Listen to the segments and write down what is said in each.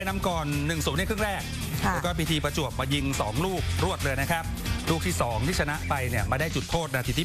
นำก่อน 1-0 ในครึ่งแรกแล้วก็พีทีประจวบมายิง2ลูกรวดเลยนะครับลูกที่2ที่ชนะไปเนี่ยมาได้จุดโทษนาทีที่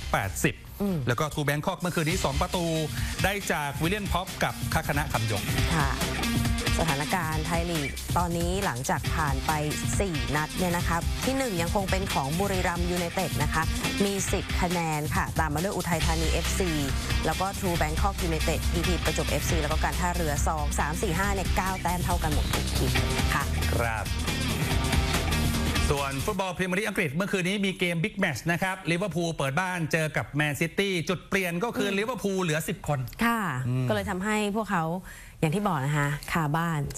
80แล้วก็ทูแบงคอกเมื่อคืนนี้2ประตูได้จากวิลเลียนพ็อปกับคคณะคำยงค่ะสถานการณ์ไทยลีกตอนนี้หลังจากผ่านไป4นัดเนี่ยนะครับที่1ยังคงเป็นของบุรีรัมย์ยูไนเต็ดนะคะมี10คะแนนค่ะตามมาด้วยอุทัยธานี FC แล้วก็ทรูแบงคอกยูไนเต็ดพีทีประจวบ FC แล้วก็การท่าเรือ2 3 4 5เนี่ย9แต้มเท่ากันหมดทุกทีมค่ะครับส่วนฟุตบอลพรีเมียร์ลีกอังกฤษเมื่อคืนนี้มีเกมบิ๊กแมตช์นะครับลิเวอร์พูลเปิดบ้านเจอกับแมนซิตี้จุดเปลี่ยนก็คือลิเวอร์พูลเหลือ10คนค่ะก็เลยทำให้พวกเขาอย่างที่บอกนะคะคาบ้าน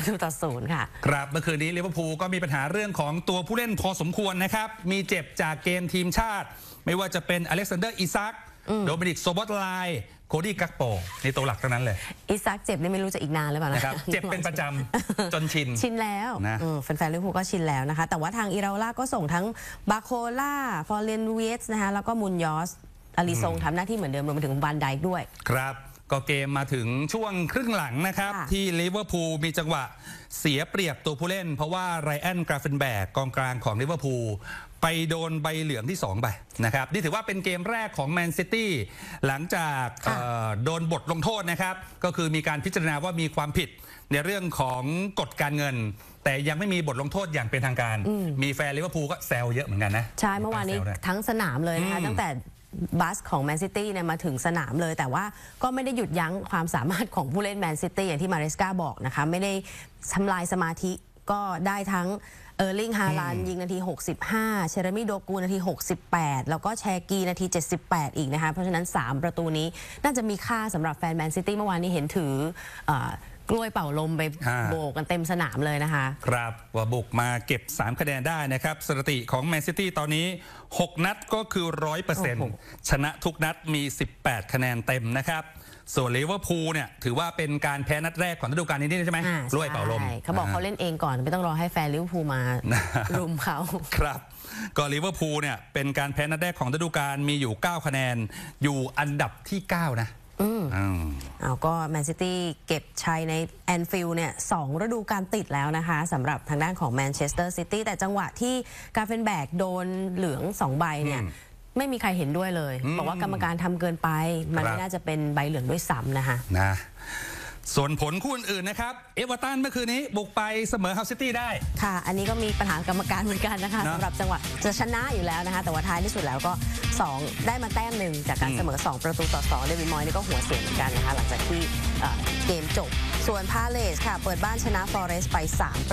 3-0ค่ะครับเมื่อคืนนี้ลิเวอร์พูลก็มีปัญหาเรื่องของตัวผู้เล่นพอสมควรนะครับมีเจ็บจากเกมทีมชาติไม่ว่าจะเป็นอเล็กซานเดอร์อิซักโดมินิกโซบอตไลโคดี้กักโปในตัวหลักทั้งนั้นเลยอิซักเจ็บนี่ไม่รู้จะอีกนานหรือเปล่านะครับเจ็บเป็นประจำจนชินแล้วนะแฟนๆลิเวอร์พูลก็ชินแล้วนะคะแต่ว่าทางอิราล่าก็ส่งทั้งบาโคล่าฟอร์เรนเวสนะคะแล้วก็มุนยอสอาริซงทำหน้าที่เหมือนเดิมรวมไปถึงบันไดด้วยครับก็เกมมาถึงช่วงครึ่งหลังนะครับที่ลิเวอร์พูลมีจังหวะเสียเปรียบตัวผู้เล่นเพราะว่าไรอันกราเฟนแบกกองกลางของลิเวอร์พูลไปโดนใบเหลืองที่2ไปนะครับนี่ถือว่าเป็นเกมแรกของแมนซิตี้หลังจากโดนบทลงโทษนะครับก็คือมีการพิจารณาว่ามีความผิดในเรื่องของกฎการเงินแต่ยังไม่มีบทลงโทษอย่างเป็นทางการมีแฟนลิเวอร์พูลก็แซวเยอะเหมือนกันนะใช่เมื่อวานนี้ทั้งสนามเลยนะคะตั้งแต่บัสของแมนซิตี้เนี่ยมาถึงสนามเลยแต่ว่าก็ไม่ได้หยุดยั้งความสามารถของผู้เล่นแมนซิตี้อย่างที่มาเรสกาบอกนะคะไม่ได้ทำลายสมาธิก็ได้ทั้งเออร์ลิงฮาลันยิงนาที65เชเรมี่โดกูนาที68แล้วก็แชกีนาที78อีกนะคะเพราะฉะนั้น3ประตูนี้น่าจะมีค่าสำหรับแฟนแมนซิตี้เมื่อวานนี้เห็นถือกล้วยเป่าลมไปโบกกันเต็มสนามเลยนะคะครับว่าบุกมาเก็บ3คะแนนได้นะครับสถิติของแมนซิตี้ตอนนี้6นัดก็คือ 100% ชนะทุกนัดมี18คะแนนเต็มนะครับส่วนลิเวอร์พูลเนี่ยถือว่าเป็นการแพ้นัดแรกของฤดูกาลนี้ใช่ไหมกล้วยเป่าลมเขาบอกเขาเล่นเองก่อนไม่ต้องรอให้แฟนลิเวอร์พูลมารุมเขาครับก็ลิเวอร์พูลเนี่ยเป็นการแพ้นัดแรกของฤดูกาลมีอยู่9คะแนนอยู่อันดับที่9นะก็แมนซิตี้เก็บชัยในแอนฟิลด์เนี่ย2ฤดูกาลติดแล้วนะคะสำหรับทางด้านของแมนเชสเตอร์ซิตี้แต่จังหวะที่กาเฟนแบกโดนเหลือง2ใบเนี่ยไม่มีใครเห็นด้วยเลยบอกว่ากรรมการทำเกินไปมันไม่น่าจะเป็นใบเหลืองด้วยซ้ำนะคะส่วนผลคู่อื่นๆนะครับเอเวอร์ตันเมื่อคืนนี้บุกไปเสมอฮัลซิตี้ได้ค่ะอันนี้ก็มีปัญหากรรมการเหมือนกันนะคะสำหรับจังหวะจะชนะอยู่แล้วนะคะแต่ว่าท้ายที่สุดแล้วก็2ได้มาแต้มหนึ่งจากการเสมอ2-2เดวิดมอยนี่ก็หัวเสียเหมือนกันนะคะหลังจากที่เกมจบส่วนพาเลสค่ะเปิดบ้านชนะฟอเรสต์ไป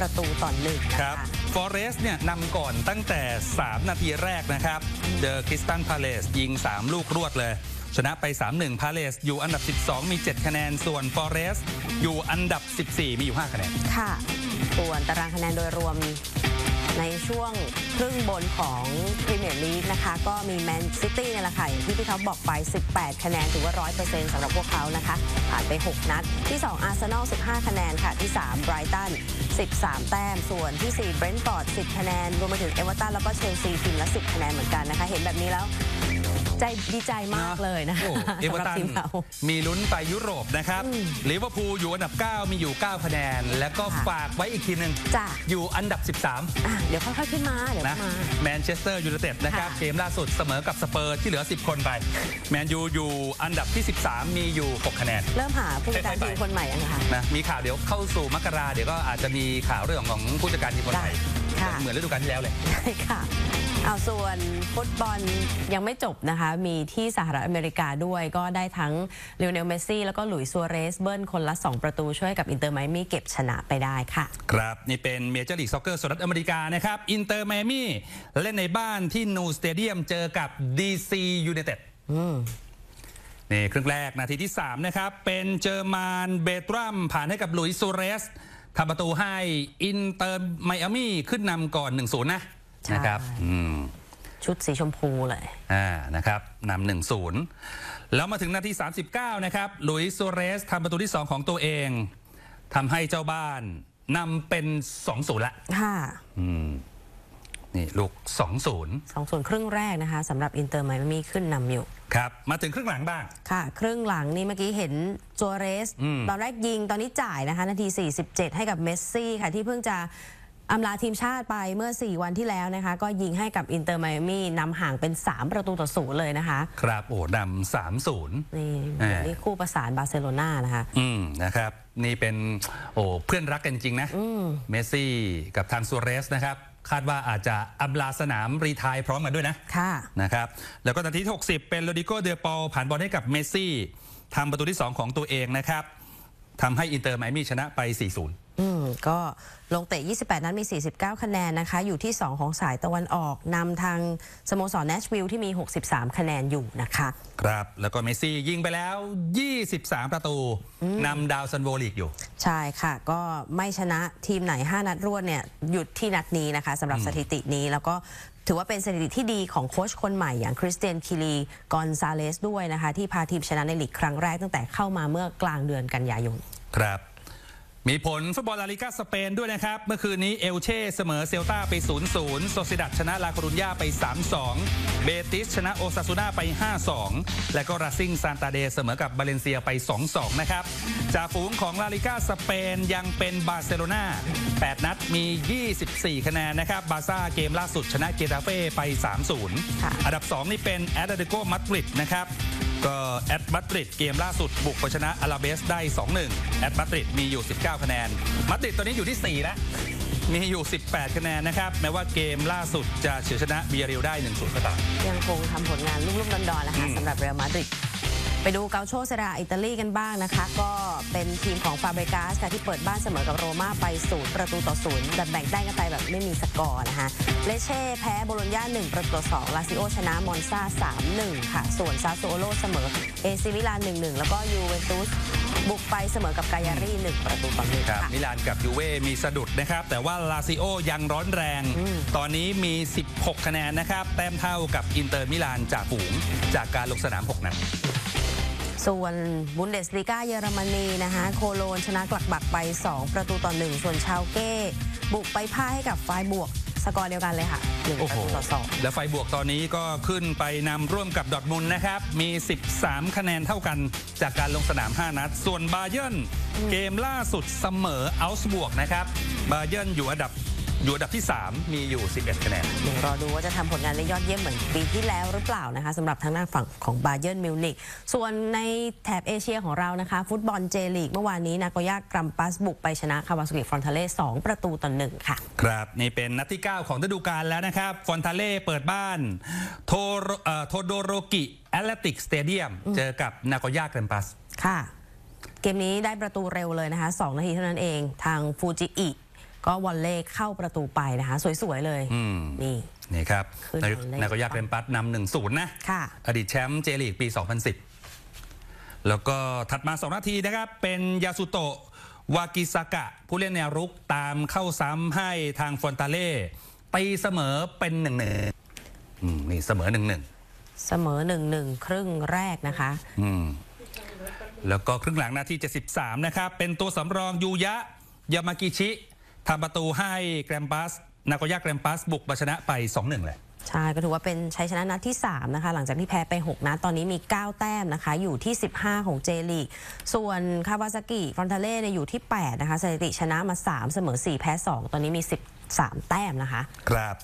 3-1 ครับฟอเรสต์เนี่ยนำก่อนตั้งแต่3นาทีแรกนะครับเจอคริสตัลพาเลสยิง3ลูกรวดเลยชนะไป 3-1 พาเลสอยู่อันดับ12มี7คะแนนส่วนฟอเรสต์อยู่อันดับ14มีอยู่5คะแนนค่ะส่วนตารางคะแนนโดยรวมในช่วงครึ่งบนของพรีเมียร์ลีกนะคะก็มีแมนซิตี้เนี่ยแหละค่ะอย่างที่พี่ท็อปบอกไป18คะแนนถือว่า 100% สำหรับพวกเขานะคะผ่านไป6นัดที่2อาร์เซนอล15คะแนนค่ะที่3ไบรตัน13แต้มส่วนที่4เบรนท์ฟอร์ด10คะแนนรวมไปถึงเอเวอร์ตันแล้วก็เชลซีทีมละ10คะแนนเหมือนกันนะคะเห็นแบบนี้แล้วใจดีใจมากเลยนะเอเวอร์ตันมีลุ้นไปยุโรปนะครับลิเวอร์พูลอยู่อันดับ9มีอยู่9คะแนนแล้วก็ฝากไว้อีกทีนึงอยู่อันดับ13 เดี๋ยวค่อยๆขึ้นมาเดี๋ยวมาแมนเชสเตอร์ยูไนเต็ดนะครับเกมล่าสุดเสมอกับสเปอร์ที่เหลือ10คนไปแมนยูอยู่อันดับที่13มีอยู่6คะแนนเริ่มหาผู้จัดการทีมคนใหม่ยังคะนะมีข่าวเดี๋ยวเข้าสู่มกราเดี๋ยวก็อาจจะมีข่าวเรื่องของผู้จัดการทีมคนใหม่เหมือนฤดูกาลที่แล้วเลยใช่ค่ะเอาส่วนฟุตบอลยังไม่จบนะคะมีที่สหรัฐอเมริกาด้วยก็ได้ทั้งลิโอเนลเมสซี่แล้วก็หลุยส์ซัวเรสเบิ้ลคนละ2ประตูช่วยกับอินเตอร์ไมอามี่เก็บชนะไปได้ค่ะครับนี่เป็นเมเจอร์ลีกซ็อกเกอร์สหรัฐอเมริกานะครับอินเตอร์ไมอามี่เล่นในบ้านที่นูสเตเดียมเจอกับดีซียูไนเต็ดนี่ครึ่งแรกนาทีที่3นะครับเป็นเจอร์มานเบตรัมผ่านให้กับหลุยส์ซัวเรสทำประตูให้อินเตอร์ไมอามี่ขึ้นนำก่อน 1-0 นะครับชุดสีชมพูเลยนะครับนำ 1-0 แล้วมาถึงนาที39นะครับหลุยส์ซัวเรสทำประตูที่2ของตัวเองทำให้เจ้าบ้านนำเป็น 2-0 ละค่ะนี่ลูก 2-0 ครึ่งแรกนะคะสำหรับอินเตอร์ไมอามี่ขึ้นนำอยู่ครับมาถึงครึ่งหลังบ้างค่ะครึ่งหลังนี่เมื่อกี้เห็นจัวเรสตอนแรกยิงตอนนี้จ่ายนะคะนาที47ให้กับเมสซี่ค่ะที่เพิ่งจะอำลาทีมชาติไปเมื่อ4วันที่แล้วนะคะก็ยิงให้กับอินเตอร์ไมอามี่นำห่างเป็น3-0เลยนะคะครับโอ้นำ3-0 นี่คู่ประสานบาร์เซโลนานะคะนะครับนี่เป็นเพื่อนรักกันจริงนะเมสซี่กับทางซัวเรสนะครับคาดว่าอาจจะอำลาสนามรีไทร์พร้อมกันด้วยนะนะครับแล้วก็นาที60เป็นโรดิโกเดปอลผ่านบอลให้กับเมสซี่ทำประตูที่2ของตัวเองนะครับทำให้อินเตอร์ไมอามี่ชนะไป 4-0 ก็ลงเตะ28นัดมี49คะแนนนะคะอยู่ที่2ของสายตะวันออกนำทางสโมสรเนชวิลล์ที่มี63คะแนนอยู่นะคะครับแล้วก็เมสซี่ยิงไปแล้ว23ประตูนำดาวซันโวลีกอยู่ใช่ค่ะก็ไม่ชนะทีมไหน5นัดรวดเนี่ยหยุดที่นัดนี้นะคะสำหรับสถิตินี้แล้วก็ถือว่าเป็นสถิติที่ดีของโค้ชคนใหม่อย่างคริสเตียนคิลีกอนซาเลสด้วยนะคะที่พาทีมชนะในลีกครั้งแรกตั้งแต่เข้ามาเมื่อกลางเดือนกันยายนครับมีผลฟุตบอลลาลิก้าสเปนด้วยนะครับเมื่อคืนนี้เอลเช่เสมอเซลตาไป 0-0 โซซิดัดชนะลาคอรุญญาไป 3-2 เบติสชนะโอซาซูนาไป 5-2 และก็ราซิงซานตาเดเสมอกับบาเลนเซียไป 2-2 นะครับจ่าฝูงของลาลิก้าสเปนยังเป็นบาร์เซโลนา8นัดมี24คะแนนนะครับบาร์ซ่าเกมล่าสุดชนะเกตาเฟ่ไป 3-0 อันดับ2นี่เป็นแอตเลติโกมาดริดนะครับก็แอตมาดริดเกมล่าสุดบุกไปชนะอาราเบสได้ 2-1 แอตมาดริดมีอยู่19คะแนนมาดริดตอนนี้อยู่ที่4แล้วมีอยู่18คะแนนนะครับแม้ว่าเกมล่าสุดจะเฉือนชนะเบียริลได้ 1-0 ก็ตามยังคงทำผลงานลุ่มๆดอนๆนะคะสำหรับเรอัลมาดริดไปดูเกาโชเซราอิตาลีกันบ้างนะคะก็เป็นทีมของฟาเบรกาสค่ะที่เปิดบ้านเสมอกับโรม่าไป0-0แต่แบ่งได้กันไปแบบไม่มีสกอร์นะคะเลเช่แพ้โบโลญญา1-2ลาซิโอชนะมอนซา 3-1 ค่ะส่วนซาโซโลเสมอเอซิมิลาน 1-1 แล้วก็ยูเวนตุสบุกไปเสมอกับกายารี่1-1 ครับมิลานกับยูเว่มีสะดุดนะครับแต่ว่าลาซิโอยังร้อนแรงตอนนี้มี16คะแนนนะครับแต้มเท่ากับอินเตอร์มิลานจากฝูงจากการลงสนาม6นัดส่วนบุนเดสลีกาเยอรมนีนะคะโคโลนชนะกลักบักไป2-1ส่วนชาวเก้บุกไปพ่ายให้กับไฟบวกสกอร์เดียวกันเลยค่ะ1-2 และไฟบวกตอนนี้ก็ขึ้นไปนำร่วมกับดอร์ทมุนด์นะครับมี13คะแนนเท่ากันจากการลงสนาม5นัดส่วนบาเยิร์นเกมล่าสุดเสมออัลส์บวกนะครับบาเยิร์นอยู่อันดับที่ 3มีอยู่11คะแนนเดี๋ยวรอดูว่าจะทำผลงานได้ยอดเยี่ยมเหมือนปีที่แล้วหรือเปล่านะคะสำหรับทางด้านฝั่งของบาเยิร์นมิวนิกส่วนในแถบเอเชียของเรานะคะฟุตบอลเจลีกเมื่อวานนี้นาโกย่ากรัมปัสบุกไปชนะคาวาซากิฟรอนทาเล่2-1ค่ะครับนี่เป็นนัดที่9ของฤดูกาลแล้วนะครับฟรอนทาเล่เปิดบ้านโทโดโรกิแอตเลติกสเตเดียมเจอกับนาโกย่ากรัมปัสค่ะเกมนี้ได้ประตูเร็วเลยนะคะ2นาทีเท่านั้นเองทางฟูจิอิก็วอลเล่เข้าประตูไปนะคะสวยๆเลยนี่ครับนาโกย่าเรมปัสนำ 1-0 นะอดีตแชมป์เจลีกปี 2010 แล้วก็ถัดมา2นาทีนะครับเป็นยาสุโตะวากิซากะผู้เล่นแนวรุกตามเข้าซ้ำให้ทางฟรอนตาเล่ตีเสมอเป็น 1-1นี่เสมอ 1-1 ครึ่งแรกนะคะแล้วก็ครึ่งหลังนาที73นะครับเป็นตัวสำรองยูยะยามากิชิทำประตูให้แกรมปัสนาโกย่าแกรมปัสบุกมาชนะไป 2-1 เลยใช่ก็ถือว่าเป็นชัยชนะนัดที่3นะคะหลังจากที่แพ้ไป6นัดตอนนี้มี9แต้มนะคะอยู่ที่15ของเจลีกส่วนคาวาซากิฟรอนทาเล่อยู่ที่8นะคะสถิติชนะมา3เสมอ4แพ้2ตอนนี้มี13แต้มนะคะครับ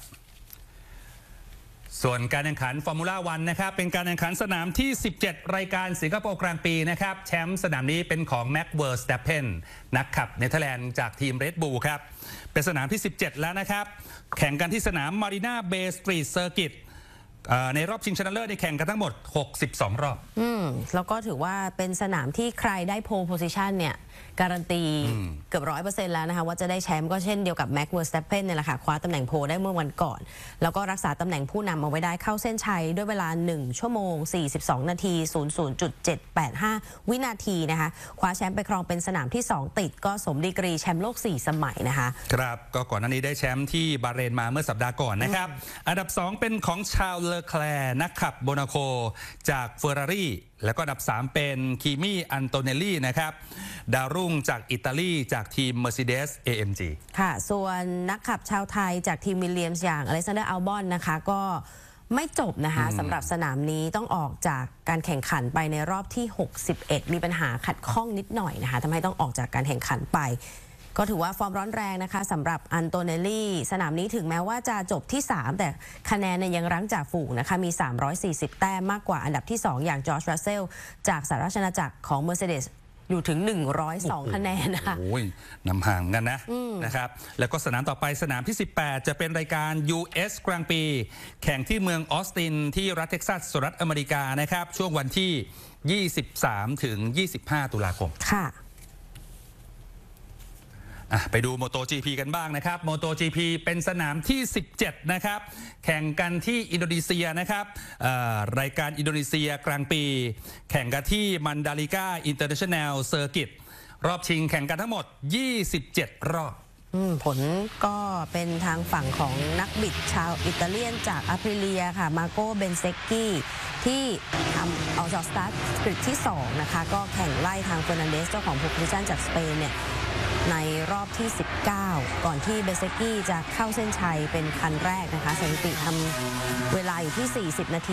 ส่วนการแข่งขันฟอร์มูล่าวันนะครับเป็นการแข่งขันสนามที่17รายการสิงคโปร์กลางปีนะครับแชมป์สนามนี้เป็นของแม็กเวอร์สแตปเพนนักขับเนเธอร์แลนด์จากทีมเรดบูลครับเป็นสนามที่17แล้วนะครับแข่งกันที่สนามมารีนาเบย์สตรีทเซอร์กิตในรอบชิงชนะเลิศในแข่งกันทั้งหมด62รอบแล้วก็ถือว่าเป็นสนามที่ใครได้โพลโพซิชันเนี่ยการันตีเกือบ 100% แล้วนะคะว่าจะได้แชมป์ก็เช่นเดียวกับแม็กเวอร์สแตปเพนเนี่ยแหละค่ะคว้าตำแหน่งโพลได้เมื่อวันก่อนแล้วก็รักษาตำแหน่งผู้นำเอาไว้ได้เข้าเส้นชัยด้วยเวลา1ชั่วโมง42นาที 00.785 วินาทีนะคะคว้าแชมป์ไปครองเป็นสนามที่2ติดก็สมดีกรีแชมป์โลก4สมัยนะคะครับก็ก่อนหน้านี้ได้แชมป์ที่บาห์เรนมาเมื่อสัปดาห์ก่อนนะครับอันดับ2เป็นของชาร์ล เลอแคลร์นักขับโมนาโคจากเฟอร์รารี่แล้วก็อันดับ 3 เป็นคีมี่อันโตเนลลี่นะครับดาวรุ่งจากอิตาลีจากทีม Mercedes AMG ค่ะส่วนนักขับชาวไทยจากทีมวิลเลียมส์อย่างอเล็กซานเดอร์อัลบอนนะคะก็ไม่จบนะคะสำหรับสนามนี้ต้องออกจากการแข่งขันไปในรอบที่ 61 มีปัญหาขัดข้องนิดหน่อยนะคะทำให้ต้องออกจากการแข่งขันไปก็ถือว่าฟอร์มร้อนแรงนะคะสำหรับอันโตเนลลี่สนามนี้ถึงแม้ว่าจะจบที่ 3 แต่คะแนนเนี่ยยังรั้งจ่าฝูงนะคะมี 340 แต้มมากกว่าอันดับที่ 2 อย่างจอร์จ รัสเซลจากสหราชอาณาจักรของ Mercedes อยู่ถึง 102 คะแนนนะคะโอ้ยนำห่างกันนะครับแล้วก็สนามต่อไปสนามที่ 18 จะเป็นรายการ US Grand Prix แข่งที่เมืองออสตินที่รัฐเท็กซัสสหรัฐอเมริกานะครับช่วงวันที่ 23 ถึง 25 ตุลาคมค่ะไปดู MotoGP กันบ้างนะครับ MotoGP เป็นสนามที่ 17 นะครับแข่งกันที่อินโดนีเซียนะครับรายการอินโดนีเซียกลางปีแข่งกันที่มันดาลิกาอินเตอร์เนชั่นแนลเซอร์กิตรอบชิงแข่งกันทั้งหมด 27 รอบผลก็เป็นทางฝั่งของนักบิดชาวอิตาเลียนจากอาพริเลียค่ะมาโกเบนเซกกี้ที่ทำออกจากสตาร์ทกริดที่ 2 นะคะก็แข่งไล่ทางเฟอร์นันเดสเจ้าของโพซิชั่นจากสเปนเนี่ยในรอบที่ 19 ก่อนที่เบเซกกี้จะเข้าเส้นชัยเป็นคันแรกนะคะสถิติทำเวลาอยู่ที่ 40 นาที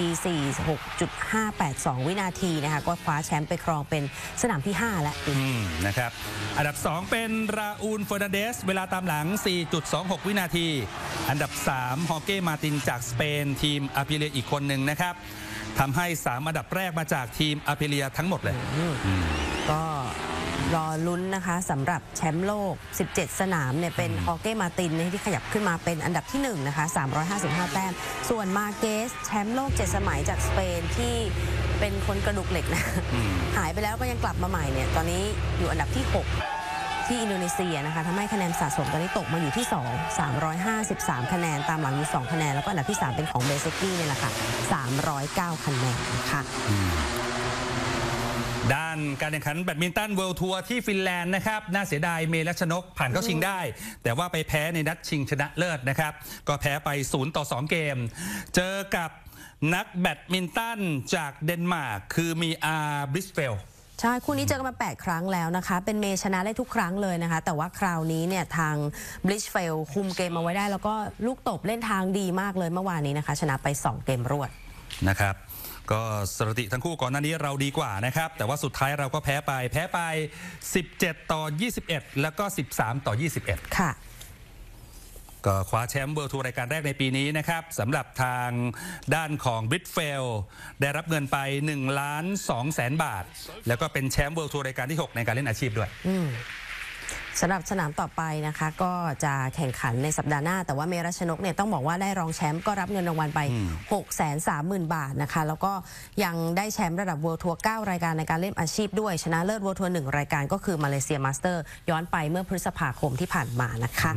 46.582 วินาทีนะคะก็คว้าแชมป์ไปครองเป็นสนามที่ 5 แล้วนะครับอันดับ 2 เป็นราอูลเฟอร์นันเดสเวลาตามหลัง 4.26 วินาทีอันดับ 3 ฮอเก้มาตินจากสเปนทีมอาพิเลียอีกคนหนึ่งนะครับทำให้ 3 อันดับแรกมาจากทีมอาพิเลียทั้งหมดเลยก็รอลุ้นนะคะสำหรับแชมป์โลก 17 สนามเนี่ยเป็นฮอเก้มาตินที่ขยับขึ้นมาเป็นอันดับที่ 1 นะคะ 355 แต้มส่วนมาเกสแชมป์โลก 7 สมัยจากสเปนที่เป็นคนกระดูกเหล็กนะหายไปแล้วก็ยังกลับมาใหม่เนี่ยตอนนี้อยู่อันดับที่ 6 ที่อินโดนีเซียนะคะทำให้คะแนนสะสมตอนนี้ตกมาอยู่ที่ 2 353 คะแนนตามหลังอยู่ 2 คะแนนแล้วก็อันดับที่ 3 เป็นของเบเซกี้เนี่ยแหละค่ะ309 คะแนนนะคะด้านการแข่งขันแบดมินตันเวิลด์ทัวร์ที่ฟินแลนด์นะครับน่าเสียดายเมรัชนกผ่านเข้าชิงได้แต่ว่าไปแพ้ในนัดชิงชนะเลิศนะครับก็แพ้ไป0-2 เกมเจอกับนักแบดมินตันจากเดนมาร์กคือมีบริสเฟลใช่คู่นี้เจอกันมา8 ครั้งแล้วนะคะเป็นเมย์ชนะได้ทุกครั้งเลยนะคะแต่ว่าคราวนี้เนี่ยทางบลิชเฟลคุมเกมมาไว้ได้แล้วก็ลูกตบเล่นทางดีมากเลยเมื่อวานนี้นะคะชนะไป2 เกมรวดนะครับก็สถิติทั้งคู่ก่อนหน้านี้เราดีกว่านะครับแต่ว่าสุดท้ายเราก็แพ้ไป17-21แล้วก็13-21 ค่ะก็คว้าแชมป์เวิลด์ทัวร์รายการแรกในปีนี้นะครับสำหรับทางด้านของบริสเฟลได้รับเงินไป1,200,000 บาทแล้วก็เป็นแชมป์เวิลด์ทัวร์รายการที่ 6ในการเล่นอาชีพด้วยสำหรับสนามต่อไปนะคะก็จะแข่งขันในสัปดาห์หน้าแต่ว่าเมรัชนกเนี่ยต้องบอกว่าได้รองแชมป์ก็รับเงินรางวัลไป 630,000 บาทนะคะแล้วก็ยังได้แชมป์ระดับเวิลด์ทัวร์9 รายการในการเล่นอาชีพด้วยชนะเลิศเวิลด์ทัวร์1 รายการก็คือมาเลเซียมาสเตอร์ย้อนไปเมื่อพฤษภาคมที่ผ่านมานะคะ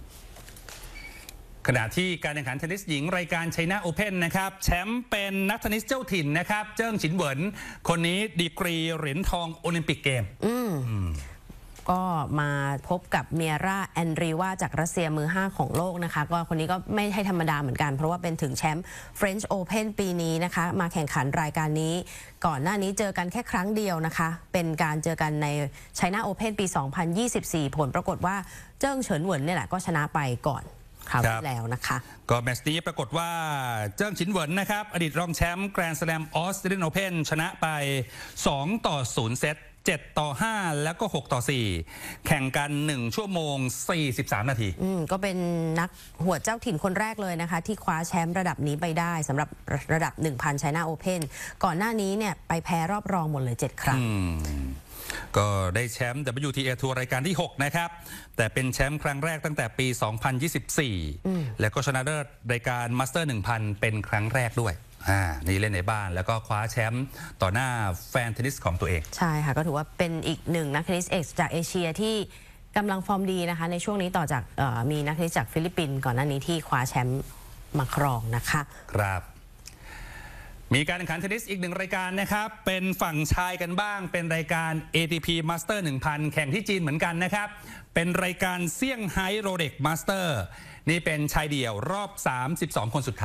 ขณะที่การแข่งขันเทนนิสหญิงรายการไชน่าโอเพ่นนะครับแชมป์เป็นนักเทนนิสเจ้าถิ่นนะครับเจิ้งฉินเหวินคนนี้ดีกรีเหรียญทองโอลิมปิกเกมก็มาพบกับเมียร่าแอนดรีวาจากรัสเซียมือ 5 ของโลกนะคะก็คนนี้ก็ไม่ให้ธรรมดาเหมือนกันเพราะว่าเป็นถึงแชมป์ French Open ปีนี้นะคะมาแข่งขันรายการนี้ก่อนหน้านี้เจอกันแค่ครั้งเดียวนะคะเป็นการเจอกันใน China Open ปี 2024 ผลปรากฏว่าเจิ้งเฉินเหวินเนี่ยแหละก็ชนะไปก่อนคราวที่แล้วนะคะก็แมตช์นี้ปรากฏว่าเจิ้งฉินเหวินนะครับอดีตรองแชมป์แกรนด์สแลมออสเตรเลียนโอเพ่นชนะไป2-0 เซต7-5แล้วก็6-4แข่งกัน1 ชั่วโมง 43 นาทีก็เป็นนักหัวเจ้าถิ่นคนแรกเลยนะคะที่คว้าแชมป์ระดับนี้ไปได้สำหรับระดับ 1,000 China Open ก่อนหน้านี้เนี่ยไปแพ้รอบรองหมดเลย7 ครั้งก็ได้แชมป์ WTA ทัวร์รายการที่ 6 นะครับแต่เป็นแชมป์ครั้งแรกตั้งแต่ปี 2024แล้วก็ชนะเลิศรายการมาสเตอร์ 1,000 เป็นครั้งแรกด้วยนี่เล่นในบ้านแล้วก็คว้าแชมป์ต่อหน้าแฟนเทนนิสของตัวเองใช่ค่ะก็ถือว่าเป็นอีกหนึ่งนักเทนนิสเอกจากเอเชียที่กำลังฟอร์มดีนะคะในช่วงนี้ต่อจากมีนักเทนนิสจากฟิลิปปินส์ก่อนหน้านี้ที่คว้าแชมป์มาครองนะคะครับมีการแข่งขันเทนนิสอีก1 รายการนะครับเป็นฝั่งชายกันบ้างเป็นรายการ ATP Master 1000 แข่งที่จีนเหมือนกันนะครับเป็นรายการเซี่ยงไฮ้โรเล็กมาสเตอร์นี่เป็นชายเดี่ยวรอบ32 คนสุดท้าย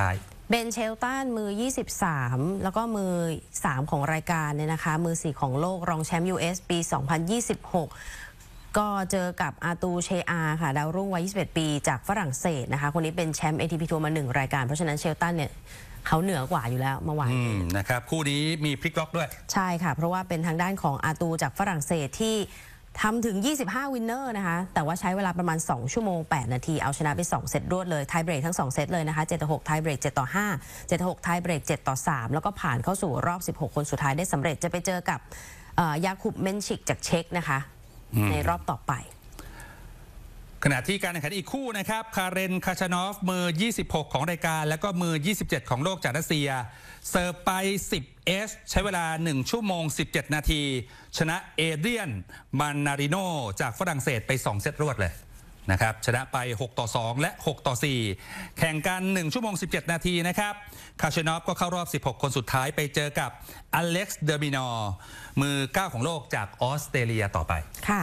เบนเชลตันมือ 23 แล้วก็มือ 3 ของรายการเนี่ยนะคะมือ 4 ของโลกรองแชมป์ US ปี 2026 ก็เจอกับอาตูเชอาค่ะดาวรุ่งวัย 21 ปีจากฝรั่งเศสนะคะคนนี้เป็นแชมป์ ATP ทัวร์มา 1 รายการเพราะฉะนั้นเชลตันเนี่ยเขาเหนือกว่าอยู่แล้วเมื่อวานนะครับคู่นี้มีพลิกล็อกด้วยใช่ค่ะเพราะว่าเป็นทางด้านของอาตูจากฝรั่งเศสที่ทำถึง 25 วินเนอร์นะคะแต่ว่าใช้เวลาประมาณ 2 ชั่วโมง 8 นาทีเอาชนะไป 2 เซตรวดเลยไทยเบรกทั้ง 2 เซตเลยนะคะ 7-6 ไทยเบรก 7-5 7-6 ไทยเบรก 7-3 แล้วก็ผ่านเข้าสู่รอบ 16 คนสุดท้ายได้สำเร็จจะไปเจอกับยาคุบเมนชิกจากเช็กนะคะในรอบต่อไปขณะที่การแข่งขันอีกคู่นะครับคาเรนคาชานอฟมือ 26 ของรายการแล้วก็มือ 27 ของโลกจากรัสเซียเสิร์ฟไป 10 เอสใช้เวลา 1 ชั่วโมง 17 นาทีชนะเอเดรียนมันนาริโนจากฝรั่งเศสไป 2 เซตรวดเลยนะครับชนะไป 6-2 และ 6-4 แข่งกัน 1 ชั่วโมง 17 นาทีนะครับคาชานอฟก็เข้ารอบ 16 คนสุดท้ายไปเจอกับอเล็กซ์เดอร์มินอร์มือ 9 ของโลกจากออสเตรเลียต่อไปค่ะ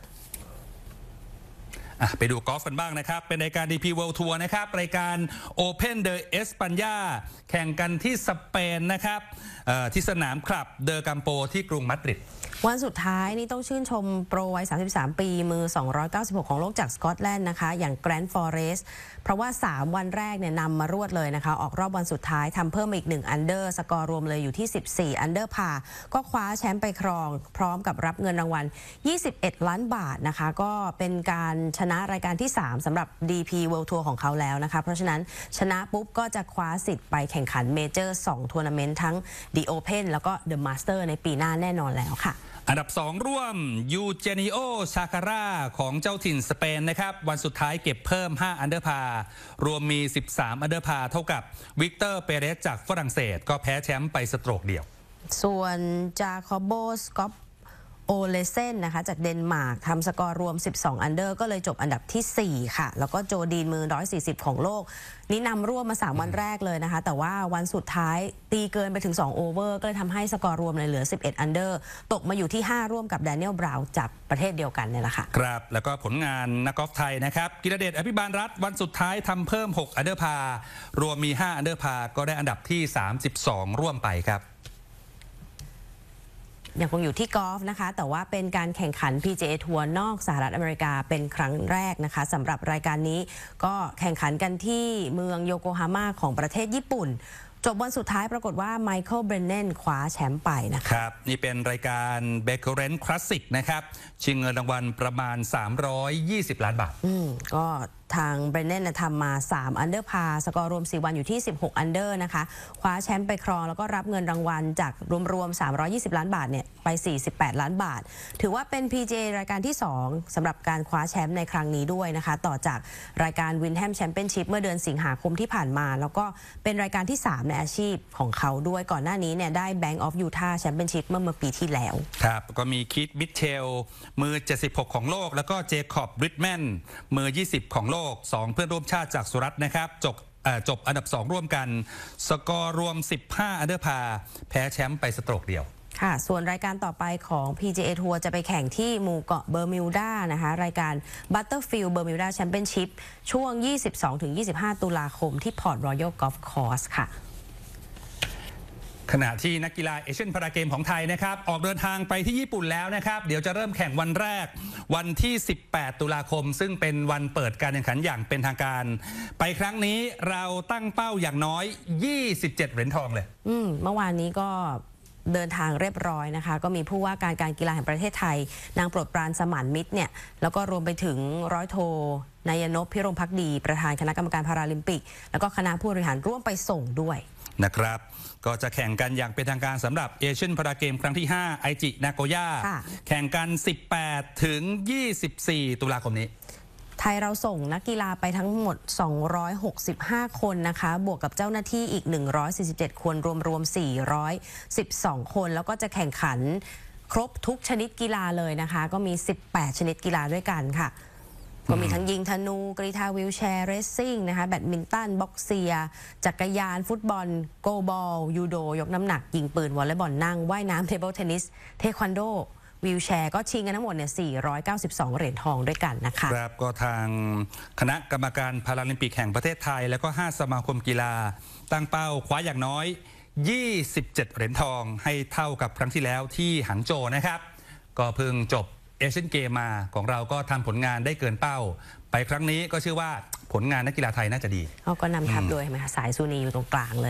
ไปดูกอล์ฟกันบ้างนะครับเป็นรายการ DP World Tour นะครับรายการ Open de España แข่งกันที่สเปนนะครับที่สนามคลับเดอกัมโปที่กรุงมาดริดวันสุดท้ายนี่ต้องชื่นชมโปรวัย 33 ปีมือ 296 ของโลกจากสกอตแลนด์นะคะอย่างแกรนด์ฟอเรสต์เพราะว่า 3 วันแรกเนี่ยนำมารวดเลยนะคะออกรอบวันสุดท้ายทำเพิ่มอีก1อันเดอร์สกอร์รวมเลยอยู่ที่ 14 อันเดอร์พาก็คว้าแชมป์ไปครองพร้อมกับรับเงินรางวัล 21 ล้านบาทนะคะก็เป็นการชนะรายการที่ 3 สำหรับ DP World Tour ของเขาแล้วนะคะเพราะฉะนั้นชนะปุ๊บก็จะคว้าสิทธิ์ไปแข่งขันเมเจอร์ 2 ทัวร์นาเมนต์ทั้ง The Open แล้วก็ The Master ในปีหน้าแน่นอนแล้วค่ะอันดับ 2 ร่วมยูเจนิโอชาคาร่าของเจ้าถิ่นสเปนนะครับวันสุดท้ายเก็บเพิ่ม5อันเดอร์พารวมมี13อันเดอร์พาเท่ากับวิกเตอร์เปเรสจากฝรั่งเศสก็แพ้แชมป์ไปสโตรกเดียวส่วนจาคอบโบสกอปโอเลเซนนะคะจากเดนมาร์กทำสกอร์รวม12อันเดอร์ก็เลยจบอันดับที่4ค่ะแล้วก็โจดีนมือ140ของโลกนี่นำร่วมมา3วันแรกเลยนะคะแต่ว่าวันสุดท้ายตีเกินไปถึง2โอเวอร์ก็เลยทำให้สกอร์รวมเลยเหลือ11อันเดอร์ตกมาอยู่ที่5ร่วมกับแดเนียลบราวน์จากประเทศเดียวกันเนี่ยแหละค่ะครับแล้วก็ผลงานนักกอล์ฟไทยนะครับกิรเดชอภิบาลรัตน์วันสุดท้ายทำเพิ่ม6อันเดอร์พารวมมี5อันเดอร์พาก็ได้อันดับที่32ร่วมไปครับยังคงอยู่ที่กอล์ฟนะคะแต่ว่าเป็นการแข่งขัน PGA ทัวร์นอกสหรัฐอเมริกาเป็นครั้งแรกนะคะสำหรับรายการนี้ก็แข่งขันกันที่เมืองโยโกฮาม่าของประเทศญี่ปุ่นจบวันสุดท้ายปรากฏว่าไมเคิลเบรนเนนคว้าแชมป์ไปนะคะครับนี่เป็นรายการเบเกอร์เรนต์คลาสสิกนะครับชิงเงินรางวัลประมาณ320ล้านบาทก็ทางเบรนเนนทำมา3อันเดอร์พาสกอร์รวม4วันอยู่ที่16อันเดอร์นะคะคว้าแชมป์ไปครองแล้วก็รับเงินรางวัลจากรวม320ล้านบาทเนี่ยไป48ล้านบาทถือว่าเป็น PGA รายการที่2สำหรับการคว้าแชมป์ในครั้งนี้ด้วยนะคะต่อจากรายการวินแฮมแชมเปี้ยนชิพเมื่อเดือนสิงหาคมที่ผ่านมาแล้วก็เป็นรายการที่3ในอาชีพของเขาด้วยก่อนหน้านี้เนี่ยได้ Bank of Utah Championship เมื่อปีที่แล้วครับก็มีคิดมิทเชลมือ76ของโลกแล้วก็เจคอบบริดแมนมือ20ของโลก2เพื่อนร่วมชาติจากสุรัตน์นะครับจบอันดับ2ร่วมกันสกอร์รวม15อันเดอร์พาแพ้แชมป์ไปสโตรกเดียวค่ะส่วนรายการต่อไปของ PGA ทัวร์จะไปแข่งที่หมู่เกาะเบอร์มิวดานะคะรายการ Butterfield Bermuda Championship ช่วง 22-25 ตุลาคมที่พอร์ตรอยัลกอล์ฟคอร์สค่ะขณะที่นักกีฬาเอเชียนพาราเกมของไทยนะครับออกเดินทางไปที่ญี่ปุ่นแล้วนะครับเดี๋ยวจะเริ่มแข่งวันแรกวันที่18ตุลาคมซึ่งเป็นวันเปิดการแข่งขันอย่างเป็นทางการไปครั้งนี้เราตั้งเป้าอย่างน้อย27เหรียญทองเลยเมื่อวานนี้ก็เดินทางเรียบร้อยนะคะก็มีผู้ว่าการกีฬาแห่งประเทศไทยนางโปรดปรานสมานมิตรเนี่ยแล้วก็รวมไปถึงร้อยโทนายนพพิรมภักดีประธานคณะกรรมการพาราลิมปิกแล้วก็คณะผู้บริหารร่วมไปส่งด้วยนะครับก็จะแข่งกันอย่างเป็นทางการสำหรับเอเชียนพาราเกมครั้งที่5ไอจินาโกย่าแข่งกัน18ถึง24ตุลาคมนี้ไทยเราส่งนักกีฬาไปทั้งหมด265คนนะคะบวกกับเจ้าหน้าที่อีก147คนรวม412คนแล้วก็จะแข่งขันครบทุกชนิดกีฬาเลยนะคะก็มี18ชนิดกีฬาด้วยกันค่ะก็มีทั้งยิงธนูกรีฑาวีลแชร์เรซซิ่งนะคะแบดมินตันบ็อกเซียจักรยานฟุตบอลโกบอลยูโดยกน้ำหนักยิงปืนวอลเลย์บอลนั่งว่ายน้ำเทเบิลเทนนิสเทควันโดวีลแชร์ก็ชิงกันทั้งหมดเนี่ย492 เหรียญทองด้วยกันนะคะครับก็ทางคณะกรรมการพาราลิมปิกแห่งประเทศไทยแล้วก็5สมาคมกีฬาตั้งเป้าคว้าอย่างน้อย27 เหรียญทองให้เท่ากับครั้งที่แล้วที่หังโจวนะครับก็เพิ่งจบเอเชียนเกมมาของเราก็ทำผลงานได้เกินเป้าไปครั้งนี้ก็เชื่อว่าผลงานนักกีฬาไทยน่าจะดีเขาก็นำทัพโดยไหมคะสายซูนีอยู่ตรงกลางเลย